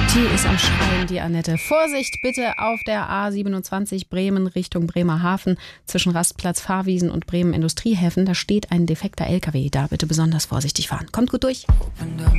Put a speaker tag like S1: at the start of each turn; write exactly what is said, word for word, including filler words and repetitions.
S1: Die ist am Schreien, die Annette. Vorsicht bitte auf der A siebenundzwanzig Bremen Richtung Bremerhaven zwischen Rastplatz Fahrwiesen und Bremen Industriehäfen. Da steht ein defekter L K W. Da bitte besonders vorsichtig fahren. Kommt gut durch.